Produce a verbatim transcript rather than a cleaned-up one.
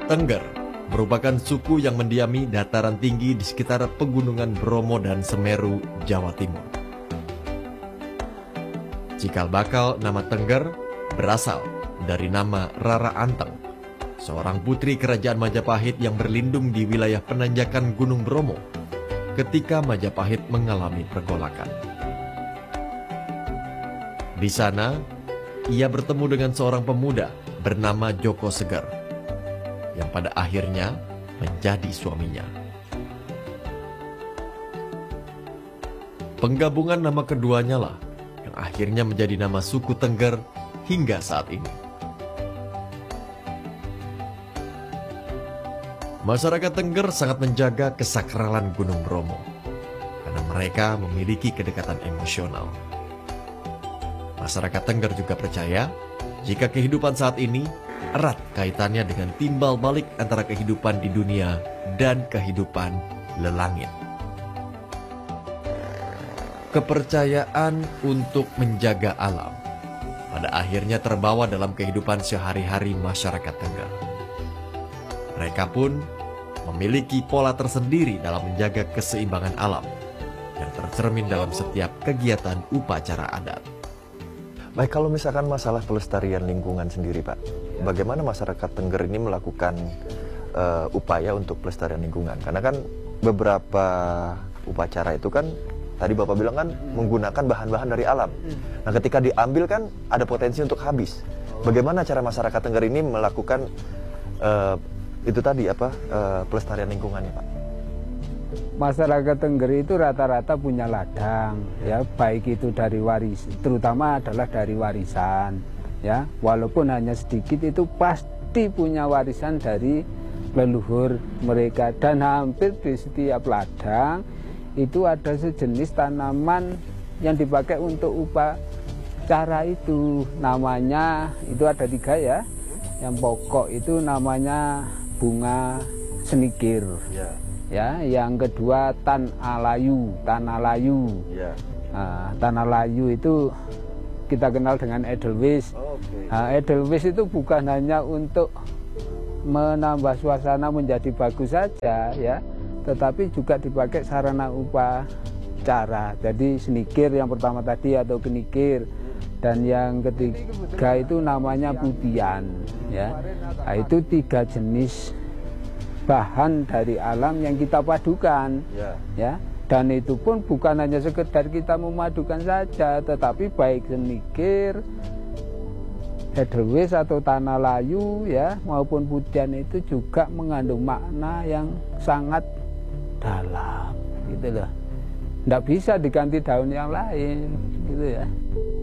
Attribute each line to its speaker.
Speaker 1: Tengger merupakan suku yang mendiami dataran tinggi di sekitar pegunungan Bromo dan Semeru, Jawa Timur. Cikal bakal nama Tengger berasal dari nama Rara Anteng, seorang putri kerajaan Majapahit yang berlindung di wilayah penanjakan Gunung Bromo ketika Majapahit mengalami pergolakan. Di sana, ia bertemu dengan seorang pemuda bernama Joko Seger, yang pada akhirnya menjadi suaminya. Penggabungan nama keduanya lah yang akhirnya menjadi nama suku Tengger hingga saat ini. Masyarakat Tengger sangat menjaga kesakralan Gunung Bromo karena mereka memiliki kedekatan emosional. Masyarakat Tengger juga percaya jika kehidupan saat ini erat kaitannya dengan timbal balik antara kehidupan di dunia dan kehidupan lelangit. Kepercayaan untuk menjaga alam pada akhirnya terbawa dalam kehidupan sehari-hari masyarakat Tengger. Mereka pun memiliki pola tersendiri dalam menjaga keseimbangan alam yang tercermin dalam setiap kegiatan upacara adat.
Speaker 2: Baik, kalau misalkan masalah pelestarian lingkungan sendiri, Pak, bagaimana masyarakat Tengger ini melakukan uh, upaya untuk pelestarian lingkungan? Karena kan beberapa upacara itu kan, tadi Bapak bilang kan menggunakan bahan-bahan dari alam. Nah, ketika diambil kan ada potensi untuk habis. Bagaimana cara masyarakat Tengger ini melakukan uh, itu tadi apa uh, pelestarian lingkungannya, Pak?
Speaker 3: Masyarakat Tengger itu rata-rata punya ladang, ya, baik itu dari waris, terutama adalah dari warisan, ya, walaupun hanya sedikit itu pasti punya warisan dari leluhur mereka. Dan hampir di setiap ladang itu ada sejenis tanaman yang dipakai untuk upacara itu. Namanya itu ada tiga, ya. Yang pokok itu namanya bunga senikir. Ya. Ya, yang kedua tan alayu, tanah layu. Ya. Nah, tanah layu itu kita kenal dengan edelweiss. Oh, okay. Nah, edelweiss itu bukan hanya untuk menambah suasana menjadi bagus saja, ya, tetapi juga dipakai sarana upacara. Jadi senikir yang pertama tadi atau kenikir, dan yang ketiga itu namanya putian, ya. Nah, itu tiga jenis bahan dari alam yang kita padukan, ya. Ya, dan itu pun bukan hanya sekedar kita memadukan saja, tetapi baik senikir, edelweiss atau tanah layu, ya, maupun putian itu juga mengandung makna yang sangat dalam, gitu loh. Nggak bisa diganti daun yang lain, gitu ya.